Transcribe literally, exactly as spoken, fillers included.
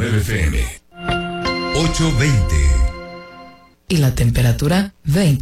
nueve F M. ocho veinte. Y la temperatura veinte.